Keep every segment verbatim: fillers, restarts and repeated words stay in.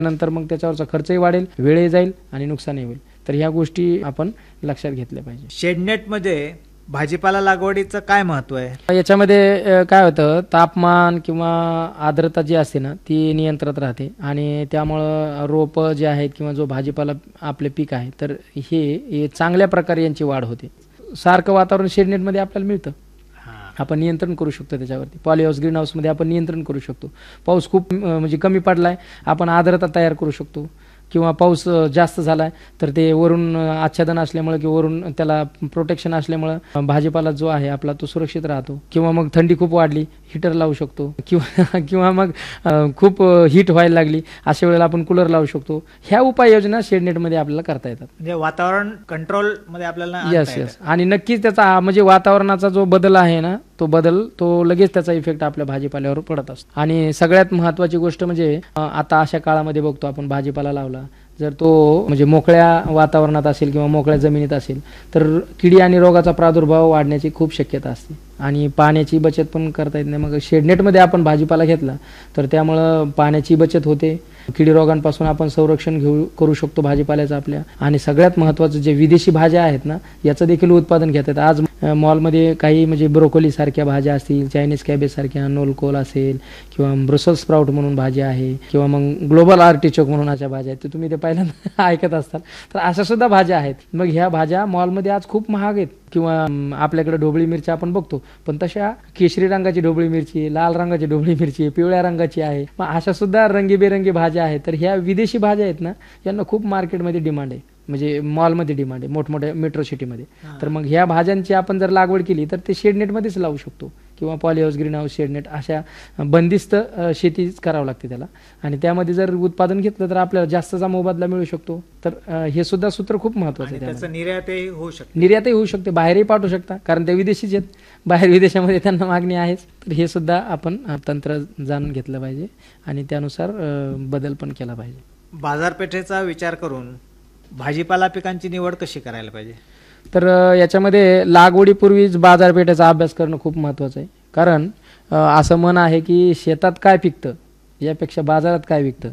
नंतर मग त्याच्यावरचा खर्चही वाढेल, वेळही जाईल आणि नुकसानही होईल. तर ह्या गोष्टी आपण लक्षात घेतल्या पाहिजे. शेडनेटमध्ये भाजीपाला लागवडीचं काय महत्व आहे? याच्यामध्ये काय होतं, तापमान किंवा आर्द्रता जी असते ना ती नियंत्रणात राहते आणि त्यामुळं रोपं जे आहेत किंवा जो भाजीपाला आपले पीक आहे तर हे चांगल्या प्रकारे यांची वाढ होते. सारखं वातावरण शेडनेटमध्ये आपल्याला मिळतं, आपण नियंत्रण करू शकतो त्याच्यावरती. पॉलीहाऊस ग्रीन हाऊसमध्ये आपण नियंत्रण करू शकतो. पाऊस खूप म्हणजे कमी पडलाय, आपण आर्द्रता तयार करू शकतो. किंवा पाऊस जास्त झाला तर ते वरून आच्छादन असल्यामुळे किंवा वरून त्याला प्रोटेक्शन असल्यामुळे भाजीपाला जो आहे आपला तो सुरक्षित राहतो. किंवा मग थंडी खूप वाढली, हिटर लावू शकतो. किंवा किंवा मग खूप हीट व्हायला लागली, अशा वेळेला आपण कूलर लावू शकतो. ह्या उपाययोजना शेडनेटमध्ये आपल्याला करता येतात. म्हणजे वातावरण कंट्रोल मध्ये आपल्याला. यस यस आणि नक्कीच त्याचा म्हणजे वातावरणाचा जो बदल आहे ना तो बदल तो लगेच त्याचा इफेक्ट आपल्या भाजीपाल्यावर पडत असतो. आणि सगळ्यात महत्वाची गोष्ट म्हणजे आता अशा काळामध्ये बघतो आपण भाजीपाला लावला जर तो म्हणजे मोकळ्या वातावरणात असेल किंवा मोकळ्या जमिनीत असेल तर किडी आणि रोगाचा प्रादुर्भाव वाढण्याची खूप शक्यता असते आणि पाण्याची बचत पण करता येत नाही. मग शेडनेटमध्ये आपण भाजीपाला घेतला तर त्यामुळं पाण्याची बचत होते, किडी रोगांपासून आपण संरक्षण घेऊ करू शकतो भाजीपाल्याचं आपल्या. आणि सगळ्यात महत्त्वाचं जे विदेशी भाज्या आहेत ना याचं देखील उत्पादन घेतात. आज मॉलमध्ये काही म्हणजे ब्रोकोली सारख्या भाज्या असतील, चायनीज कॅबेज सारख्या, नोलकोल असेल किंवा ब्रसल स्प्राउट म्हणून भाज्या आहे किंवा मग ग्लोबल आर्टिचोक म्हणून अशा भाज्या आहेत, ते तुम्ही ते पहिल्यांदा ऐकत असताल. तर अशा सुद्धा भाज्या आहेत. मग ह्या भाज्या मॉलमध्ये आज खूप महाग आहेत. किंवा आपल्याकडे ढोबळी मिरची आपण बघतो, पण तशा केशरी रंगाची ढोबळी मिरची, लाल रंगाची ढोबळी मिरची, पिवळ्या रंगाची आहे. मग अशा सुद्धा रंगीबेरंगी भाज्या आहेत. तर ह्या विदेशी भाज्या आहेत ना यांना खूप मार्केटमध्ये डिमांड आहे, म्हणजे मॉलमध्ये डिमांड आहे, मोठमोठ्या मेट्रो सिटीमध्ये. तर मग ह्या भाज्यांची आपण जर लागवड केली तर ते शेडनेटमध्येच लावू शकतो किंवा पॉलीहाऊस ग्रीन हाऊस शेडनेट अशा बंदिस्त शेतीच करावं लागते त्याला. आणि त्यामध्ये जर उत्पादन घेतलं तर आपल्याला जास्तचा मोबदला मिळू शकतो. तर हे सुद्धा सूत्र खूप महत्वाचं आहे. त्याचं निर्यातही होऊ शकते. निर्यातही होऊ शकते, बाहेरही पाठवू शकता, कारण ते विदेशीच आहेत, बाहेर विदेशामध्ये त्यांना मागणी आहेच. तर हे सुद्धा आपण तंत्र जाणून घेतलं पाहिजे आणि त्यानुसार बदल पण केला पाहिजे. बाजारपेठेचा विचार करून भाजीपाला पिकांची निवड कशी करायला पाहिजे? तर याच्यामध्ये लागवडीपूर्वीच बाजारपेठेचा अभ्यास करणं खूप महत्त्वाचं आहे. कारण असं म्हण आहे की शेतात काय पिकतं यापेक्षा बाजारात काय विकतं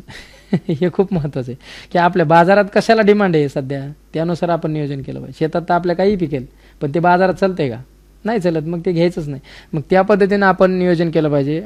हे खूप महत्त्वाचं आहे. की आपल्या बाजारात कशाला डिमांड आहे सध्या त्यानुसार आपण नियोजन केलं पाहिजे. शेतात तर आपल्या काही पिकेल, पण ते बाजारात चालतंय का? नाही चालत, मग ते घ्यायचंच नाही. मग त्या पद्धतीनं आपण नियोजन केलं पाहिजे.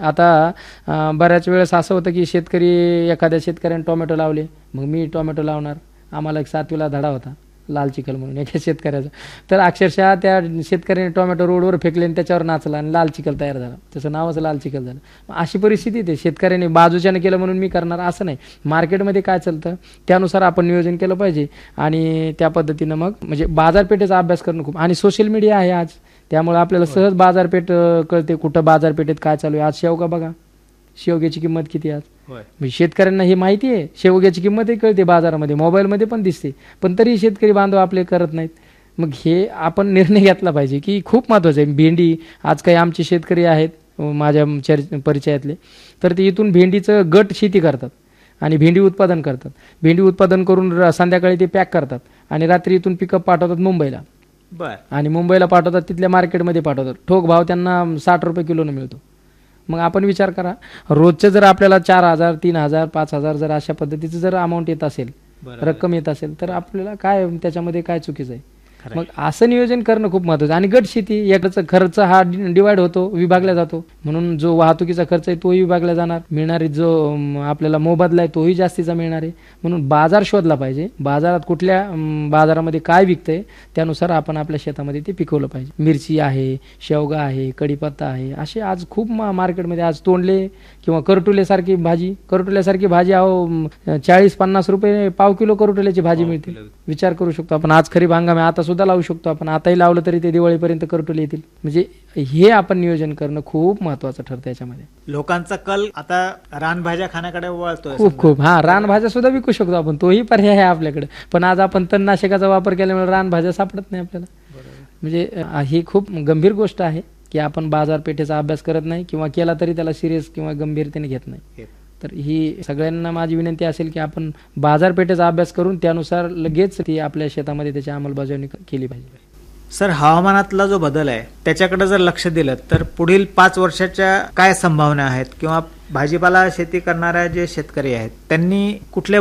आता बऱ्याच वेळेस असं होतं की शेतकरी एखाद्या शेतकऱ्याने टोमॅटो लावले, मग मी टोमॅटो लावणार. आम्हाला एक सातवीला धडा होता लाल चिखल म्हणून एका शेतकऱ्याचा. तर अक्षरशः त्या शेतकऱ्याने टोमॅटो रोडवर फेकले आणि त्याच्यावर नाचला आणि लाल चिखल तयार झाला. त्याचं नावच लाल चिखल झालं. अशी परिस्थिती ते शेतकऱ्याने बाजूच्याने केलं म्हणून मी करणार असं नाही. मार्केटमध्ये काय चालतं त्यानुसार आपण नियोजन केलं पाहिजे आणि त्या पद्धतीनं मग म्हणजे बाजारपेठेचा अभ्यास करणं खूप. आणि सोशल मीडिया आहे आज, त्यामुळे आपल्याला सहज बाजारपेठ कळते, कुठं बाजारपेठेत काय चालू आहे. आज शेवगा बघा, शेवग्याची किंमत किती आज. म्हणजे शेतकऱ्यांना हे माहिती आहे, शेवग्याची किंमतही कळते बाजारामध्ये, मोबाईलमध्ये पण दिसते, पण तरी शेतकरी बांधव आपले करत नाहीत. मग हे आपण निर्णय घेतला पाहिजे की खूप महत्त्वाचं आहे. भेंडी आज काही आमचे शेतकरी आहेत माझ्या चर परिचयातले, तर ते इथून भेंडीचं गट शेती करतात आणि भेंडी उत्पादन करतात. भेंडी उत्पादन करून संध्याकाळी ते पॅक करतात आणि रात्री इथून पिकअप पाठवतात मुंबईला. बर आणि मुंबईला पाठवतात, तिथल्या मार्केटमध्ये पाठवतात. ठोक भाव त्यांना साठ रुपये किलोनं मिळतो. मग आपण विचार करा, रोजचं जर आपल्याला चार हजार तीन हजार पाच हजार जर अशा पद्धतीचं जर अमाऊंट येत असेल, रक्कम येत असेल, तर आपल्याला काय त्याच्यामध्ये काय चुकीचं आहे? मग असं नियोजन करणं खूप महत्त्वाचं. आणि गट शेती याचा खर्च हा डिवाइड होतो, विभागला जातो. म्हणून जो वाहतुकीचा खर्च आहे तोही विभागला जाणार, मिळणारी जो आपल्याला मोबदला आहे तोही जास्तीचा मिळणार आहे. म्हणून बाजार शोधला पाहिजे, बाजारात कुठल्या बाजारामध्ये काय विकतंय त्यानुसार आपण आपल्या शेतामध्ये ते पिकवलं पाहिजे. मिरची आहे, शेवगा आहे, कढीपत्ता आहे, असे आज खूप मार्केटमध्ये आज तोंडले किंवा करटुलेसारखी भाजी, करटुल्यासारखी भाजी अहो चाळीस पन्नास रुपये पाव किलो करटुल्याची भाजी मिळते. विचार करू शकतो आपण. आज खरीप हंगाम आहे, आता सुद्धा लावू शकतो आपण, आताही लावलं तरी ते दिवाळीपर्यंत करटुले येतील. म्हणजे हे आपण नियोजन करणं खूप महत्वाचं ठरतं याच्यामध्ये. लोकांचा कल आता रानभाज्या खाण्याकडे वळतोय खूप खूप. हा, रानभाज्या सुद्धा विकू शकतो आपण, तोही पर्याय आहे आपल्याकडे. पण आज आपण तणनाशकाचा वापर केल्यामुळे रानभाज्या सापडत नाही आपल्याला. म्हणजे ही खूप गंभीर गोष्ट आहे की आपण बाजारपेठेचा अभ्यास करत नाही किंवा केला तरी त्याला सिरियस किंवा गंभीरतेने घेत नाही. तर ही सगळ्यांना माझी विनंती असेल की आपण बाजारपेठेचा अभ्यास करून त्यानुसार लगेच ती आपल्या शेतामध्ये त्याची अंमलबजावणी केली पाहिजे. सर, हवामानातला जो बदल आहे त्याच्याकडे जर लक्ष दिलं तर पुढील पाच वर्षाच्या काय संभावना आहेत किंवा भाजीपाला शेती करणाऱ्या जे शेतकरी आहेत त्यांनी कुठल्या